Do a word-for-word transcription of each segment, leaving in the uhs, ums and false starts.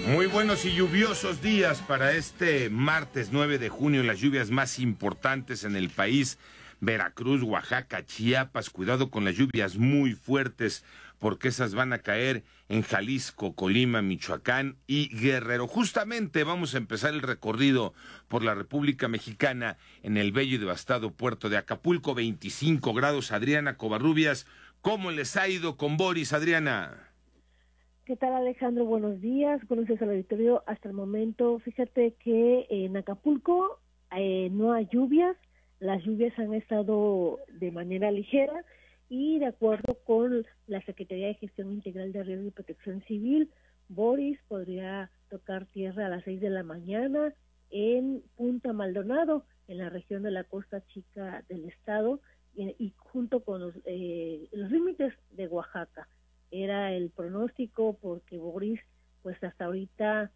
Muy buenos y lluviosos días para este martes nueve de junio, las lluvias más importantes en el país, Veracruz, Oaxaca, Chiapas. Cuidado con las lluvias muy fuertes, porque esas van a caer en Jalisco, Colima, Michoacán y Guerrero. Justamente vamos a empezar el recorrido por la República Mexicana en el bello y devastado puerto de Acapulco, veinticinco grados. Adriana Covarrubias, ¿cómo les ha ido con Boris, Adriana? ¿Qué tal, Alejandro? Buenos días, buenos días al auditorio. Hasta el momento, fíjate que en Acapulco eh, no hay lluvias, las lluvias han estado de manera ligera y de acuerdo con la Secretaría de Gestión Integral de Riesgo y Protección Civil, Boris podría tocar tierra a las seis de la mañana en Punta Maldonado, en la región de la Costa Chica del estado y, y junto con los, eh, los límites de Oaxaca. Era el pronóstico porque Boris pues hasta ahorita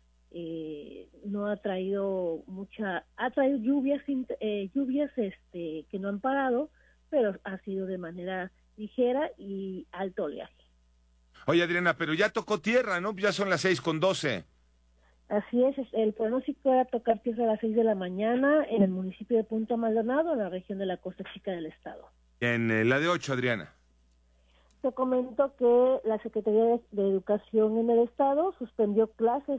eh, no ha traído mucha, ha traído lluvias eh, lluvias este que no han parado, pero ha sido de manera ligera y alto oleaje. Oye, Adriana, pero ya tocó tierra, ¿no? Ya son las seis con doce. Así es, el pronóstico era tocar tierra a las seis de la mañana en el municipio de Punta Maldonado, en la región de la Costa Chica del estado. En eh, la de ocho, Adriana. Te comento que la Secretaría de Educación en el estado suspendió clases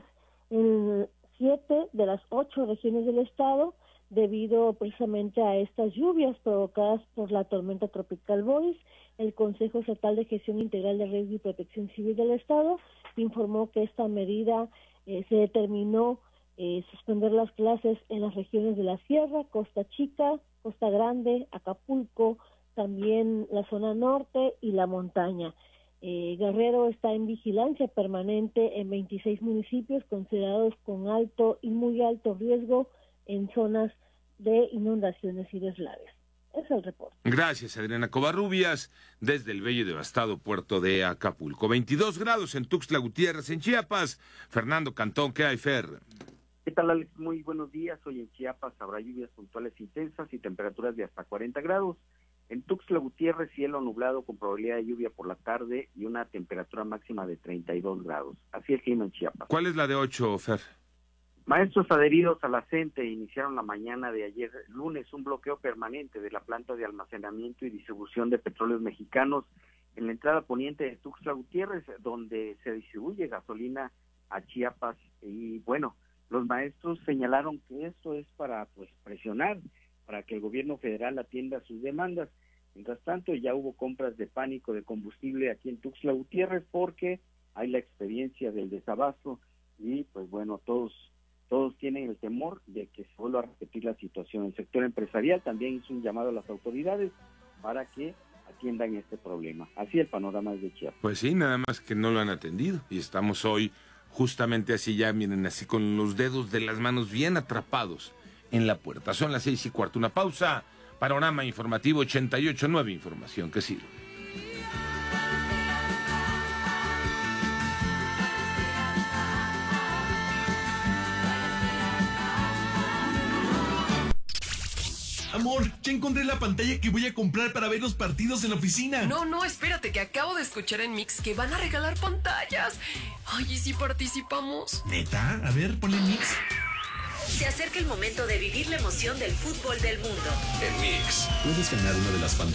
en siete de las ocho regiones del estado debido precisamente a estas lluvias provocadas por la tormenta tropical Boris. El Consejo Estatal de Gestión Integral de Riesgo y Protección Civil del estado informó que esta medida eh, se determinó eh, suspender las clases en las regiones de la Sierra, Costa Chica, Costa Grande, Acapulco, también la zona norte y la montaña. Eh, Guerrero está en vigilancia permanente en veintiséis municipios considerados con alto y muy alto riesgo en zonas de inundaciones y deslaves. Es el reporte. Gracias, Adriana Covarrubias, desde el bello y devastado puerto de Acapulco. veintidós grados en Tuxtla Gutiérrez, en Chiapas. Fernando Cantón, ¿qué hay, Fer? ¿Qué tal, Alex? Muy buenos días. Hoy en Chiapas habrá lluvias puntuales intensas y temperaturas de hasta cuarenta grados. En Tuxtla Gutiérrez, cielo nublado con probabilidad de lluvia por la tarde y una temperatura máxima de treinta y dos grados. Así el clima en Chiapas. ¿Cuál es la de ocho, Fer? Maestros adheridos a la CENTE iniciaron la mañana de ayer lunes un bloqueo permanente de la planta de almacenamiento y distribución de petróleos mexicanos en la entrada poniente de Tuxtla Gutiérrez, donde se distribuye gasolina a Chiapas. Y bueno, los maestros señalaron que esto es para pues presionar para que el gobierno federal atienda sus demandas. Mientras tanto, ya hubo compras de pánico de combustible aquí en Tuxtla Gutiérrez porque hay la experiencia del desabasto y pues bueno, todos todos tienen el temor de que se vuelva a repetir la situación. El sector empresarial también hizo un llamado a las autoridades para que atiendan este problema. Así el panorama es de Chiapas. Pues sí, nada más que no lo han atendido y estamos hoy justamente así, ya miren, así con los dedos de las manos bien atrapados en la puerta. Son las seis y cuarto. Una pausa. Panorama informativo ochenta y ocho punto nueve. Información que sirve. Amor, ya encontré la pantalla que voy a comprar para ver los partidos en la oficina. No, no, espérate, que acabo de escuchar en Mix que van a regalar pantallas. Ay, ¿y si participamos? ¿Neta? A ver, ponle Mix. Se acerca el momento de vivir la emoción del fútbol del mundo. En Mix, puedes ganar una de las pantallas